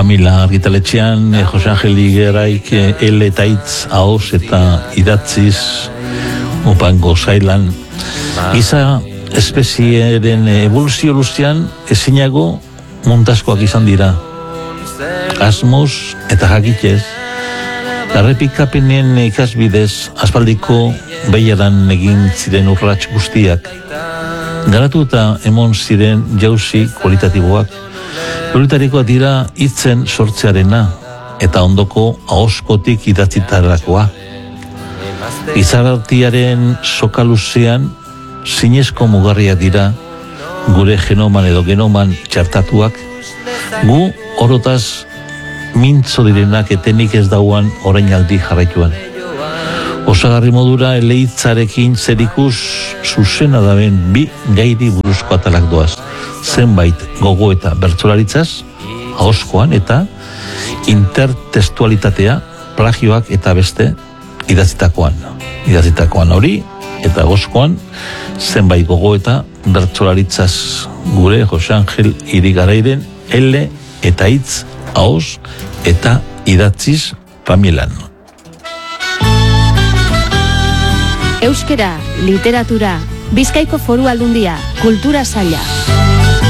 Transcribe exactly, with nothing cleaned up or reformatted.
Pamela argitaletxean, eh, Jose Angel Igeraik eh, L eta hitz ahoz eta idatziz upango zailan. Giza espezieren evoluzio luzean ezinago montaskoak izan dira. Asmoz eta jakitez, errepikapenen ikasbidez aspaldiko behiaran egin ziren urrats guztiak. Garatu eta emon ziren jauzi kualitatiboak. Prioritarikoak dira hitzen sortzearena eta ondoko ahoskotik idatzitarakoa. Gizartiaren soka luzean zinezko mugarriak dira gure genoman edo genoman txartatuak. Gu orotaz mintzo direnak etenik ez dauan orainaldi jarraituan. Osagarri modura eleitzarekin zerikus zuzena daben bi gairi buruzko atalak doaz. Zenbait gogo eta bertsolaritzaz, ahoskoan eta intertextualitatea, plagioak eta beste idatzitakoan. Idatzitakoan hori eta ahoskoan zenbait gogo eta bertsolaritzaz gure Jose Angel Irigarairen L eta hitz ahoz eta idatziz Pamielan. Euskera, literatura, Bizkaiko Foru Aldundia, kultura saila.